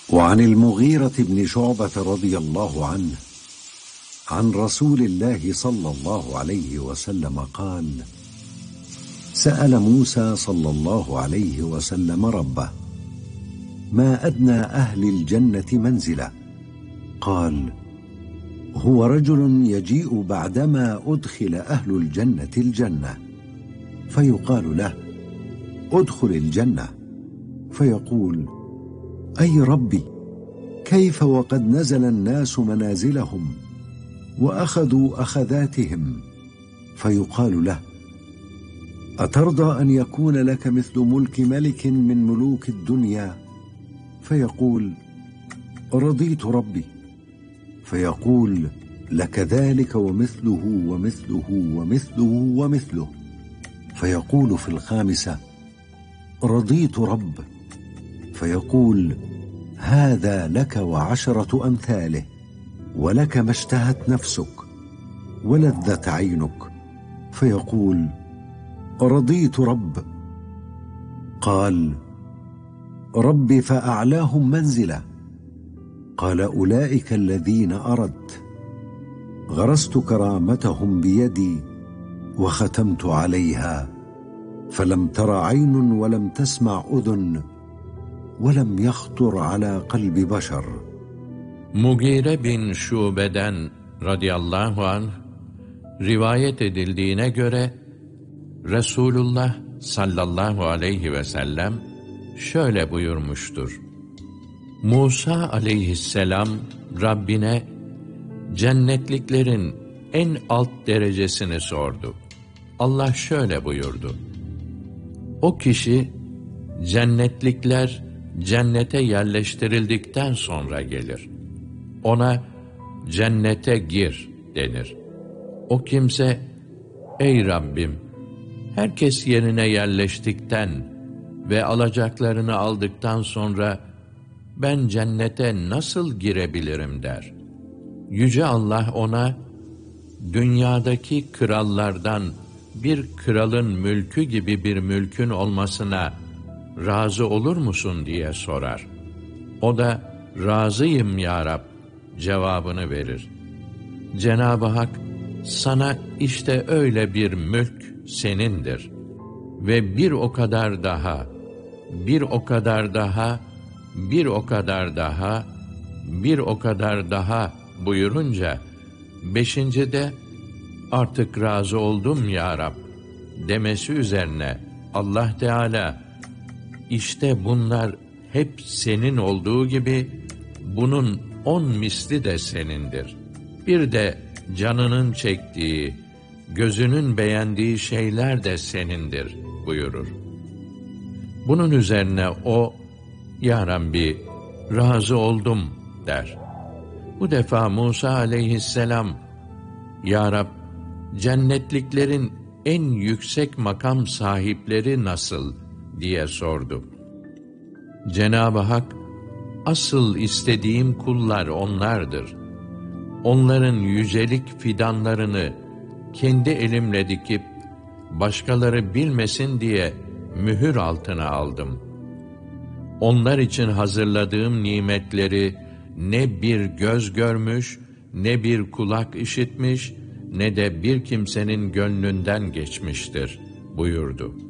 وعن المغيرة بن شعبة رضي الله عنه عن رسول الله صلى الله عليه وسلم قال: سأل موسى صلى الله عليه وسلم ربه: ما أدنى أهل الجنة منزلة؟ قال: هو رجل يجيء بعدما أدخل أهل الجنة الجنة، فيقال له: ادخل الجنة، فيقول: أي ربي، كيف وقد نزل الناس منازلهم وأخذوا أخذاتهم؟ فيقال له: أترضى أن يكون لك مثل ملك ملك من ملوك الدنيا؟ فيقول: رضيت ربي. فيقول: لك ذلك ومثله ومثله ومثله ومثله. فيقول في الخامسة: رضيت رب. فيقول: هذا لك وعشرة أمثاله، ولك ما اشتهت نفسك ولذت عينك. فيقول: رضيت رب. قال: رب فأعلاهم منزلة. قال: أولئك الذين أردت، غرست كرامتهم بيدي وختمت عليها، فلم تر عين ولم تسمع أذن ولم يخطر على قلب بشر. Mugire bin Şube'den radıyallahu anh rivayet edildiğine göre Resulullah sallallahu aleyhi ve sellem şöyle buyurmuştur: Musa aleyhisselam Rabbine cennetliklerin en alt derecesini sordu. Allah şöyle buyurdu: o kişi cennetlikler cennete yerleştirildikten sonra gelir. Ona cennete gir denir. O kimse, ey Rabbim, herkes yerine yerleştikten ve alacaklarını aldıktan sonra ben cennete nasıl girebilirim der. Yüce Allah ona, dünyadaki krallardan bir kralın mülkü gibi bir mülkün olmasına razı olur musun diye sorar. O da razıyım ya Rab cevabını verir. Cenab-ı Hak sana işte öyle bir mülk senindir ve bir o kadar daha, bir o kadar daha, bir o kadar daha, bir o kadar daha buyurunca beşincide artık razı oldum ya Rab demesi üzerine Allah Teala işte bunlar hep senin olduğu gibi bunun 10 misli de senindir. Bir de canının çektiği, gözünün beğendiği şeyler de senindir buyurur. Bunun üzerine o, ya Rabbi razı oldum der. Bu defa Musa aleyhisselam, ya Rab cennetliklerin en yüksek makam sahipleri nasıl diye sordu. Cenab-ı Hak, asıl istediğim kullar onlardır. Onların yücelik fidanlarını kendi elimle dikip başkaları bilmesin diye mühür altına aldım. Onlar için hazırladığım nimetleri ne bir göz görmüş, ne bir kulak işitmiş, ne de bir kimsenin gönlünden geçmiştir buyurdu.